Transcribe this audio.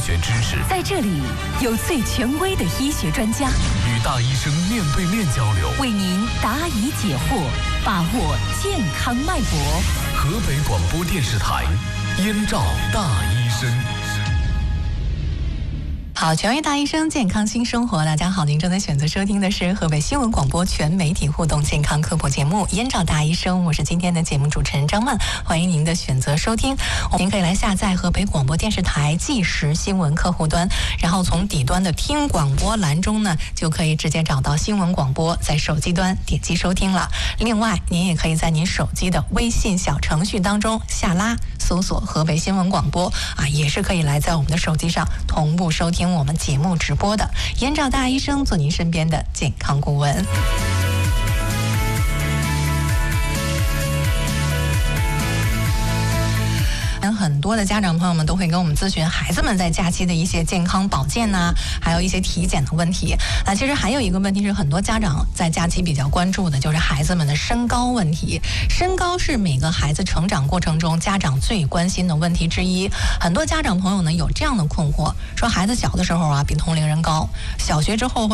学知识。 在这里有最权威的医学专家， 与大医生面对面交流， 为您答疑解惑，把握健康脉搏。 河北广播电视台燕赵大医生。 好，权威大医生，健康新生活。大家好，您正在选择收听的是河北新闻广播全媒体互动健康科普节目《燕赵大医生》，我是今天的节目主持人张曼，欢迎您的选择收听。您可以来下载河北广播电视台即时新闻客户端，然后从底端的听广播栏中呢，就可以直接找到新闻广播，在手机端点击收听了。另外，您也可以在您手机的微信小程序当中下拉搜索河北新闻广播也是可以来在我们的手机上同步收听我们节目直播的。燕赵大医生做您身边的健康顾问。很多的家长朋友们都会跟我们咨询孩子们在假期的一些健康保健还有一些体检的问题。其实还有一个问题是很多家长在假期比较关注的，就是孩子们的身高问题。身高是每个孩子成长过程中家长最关心的问题之一。很多家长朋友呢有这样的困惑，说孩子小的时候比同龄人高，小学之后